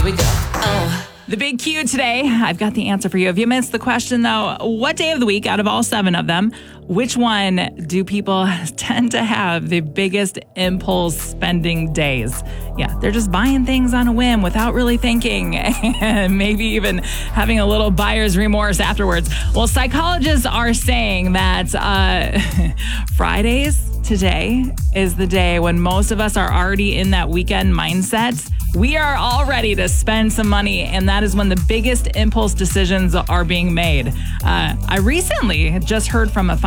we go. Oh. The big Q today, I've got the answer for you. If you missed the question, though, what day of the week out of all 7 of them, which one do people tend to have the biggest impulse spending days? Yeah, they're just buying things on a whim without really thinking and maybe even having a little buyer's remorse afterwards. Well, psychologists are saying that Fridays today is the day when most of us are already in that weekend mindset. We are all ready to spend some money, and that is when the biggest impulse decisions are being made. I recently just heard from a